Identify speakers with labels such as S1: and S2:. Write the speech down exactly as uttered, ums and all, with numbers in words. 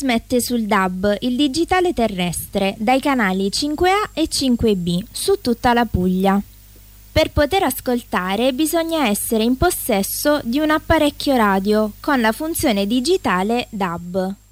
S1: trasmette sul D A B, il digitale terrestre, dai canali cinque A e cinque B su tutta la Puglia. Per poter ascoltare bisogna essere in possesso di un apparecchio radio con la funzione digitale D A B.